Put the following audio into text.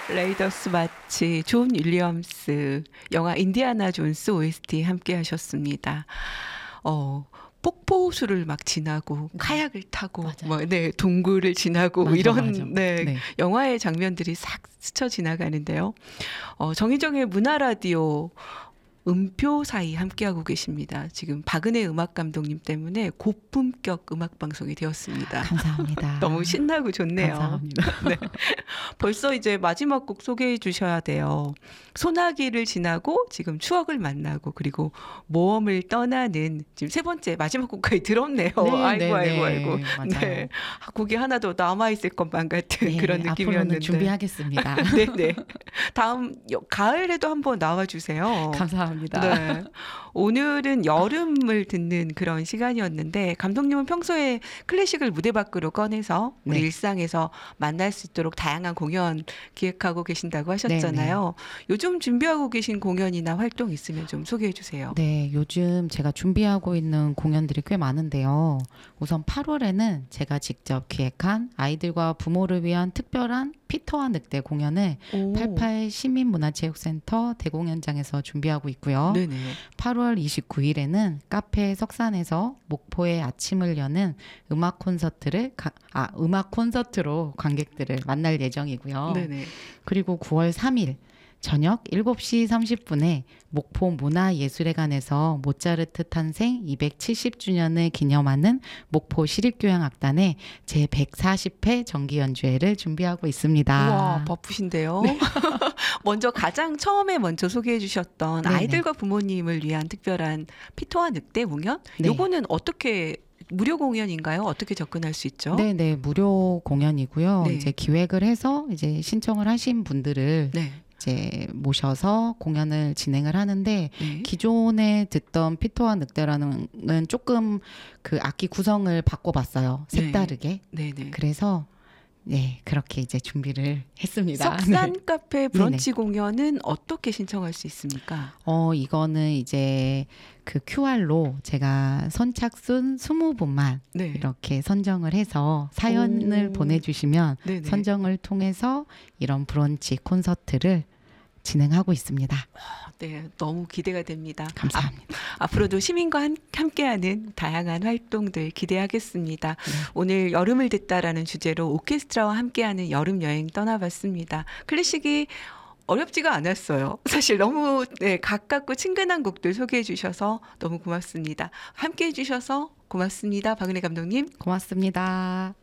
레이더스 마치 존 윌리엄스 영화 인디아나 존스 OST 함께 하셨습니다. 폭포수를 막 지나고 카약을 타고 맞아요. 네, 동굴을 지나고 맞아. 네, 네. 영화의 장면들이 싹 스쳐 지나가는데요. 정희정의 문화라디오 음표 사이 함께하고 계십니다. 지금 박은혜 음악 감독님 때문에 고품격 음악 방송이 되었습니다. 감사합니다. 너무 신나고 좋네요. 감사합니다. 네. 벌써 이제 마지막 곡 소개해 주셔야 돼요. 소나기를 지나고 지금 추억을 만나고 그리고 모험을 떠나는 지금 세 번째 마지막 곡까지 들었네요. 아이고. 맞아요. 네. 곡이 하나 더 남아 있을 것만 같은 그런 느낌이었는데. 앞으로는 준비하겠습니다. 네네. 다음 가을에도 한번 나와 주세요. 감사합니다. 네. 오늘은 여름을 듣는 그런 시간이었는데 감독님은 평소에 클래식을 무대 밖으로 꺼내서 우리 네. 일상에서 만날 수 있도록 다양한 공연 기획하고 계신다고 하셨잖아요. 요즘 준비하고 계신 공연이나 활동 있으면 좀 소개해 주세요. 네, 요즘 제가 준비하고 있는 공연들이 꽤 많은데요. 우선 8월에는 제가 직접 기획한 아이들과 부모를 위한 특별한 피터와 늑대 공연을 88 시민문화체육센터 대공연장에서 준비하고 있고요. 네네. 8월 29일에는 카페 석산에서 목포의 아침을 여는 음악 콘서트로 관객들을 만날 예정이고요. 네네. 그리고 9월 3일 저녁 7시 30분에 목포 문화예술회관에서 모차르트 탄생 270주년을 기념하는 목포 시립교향악단의 제140회 정기연주회를 준비하고 있습니다. 와, 바쁘신데요. 먼저 가장 처음에 소개해 주셨던 네네. 아이들과 부모님을 위한 특별한 피터와 늑대 공연? 네. 요거는 어떻게 무료 공연인가요? 어떻게 접근할 수 있죠? 네, 무료 공연이고요. 네. 이제 기획을 해서 이제 신청을 하신 분들을 네. 이제 모셔서 공연을 진행을 하는데 네. 기존에 듣던 피터와 늑대라는 조금 그 악기 구성을 바꿔봤어요. 색다르게. 네네. 그래서 네, 그렇게 이제 준비를 했습니다. 석산 네. 카페 브런치 공연은 어떻게 신청할 수 있습니까? 이거는 이제 그 QR로 제가 선착순 20분만 네. 이렇게 선정을 해서 사연을 오. 보내주시면 네네. 선정을 통해서 이런 브런치 콘서트를 진행하고 있습니다. 네, 너무 기대가 됩니다. 감사합니다. 앞으로도 시민과 함께하는 다양한 활동들 기대하겠습니다. 오늘 여름을 듣다라는 주제로 오케스트라와 함께하는 여름 여행 떠나봤습니다. 클래식이 어렵지가 않았어요. 사실 너무 가깝고 친근한 곡들 소개해 주셔서 너무 고맙습니다. 함께해 주셔서 고맙습니다. 박은혜 감독님. 고맙습니다.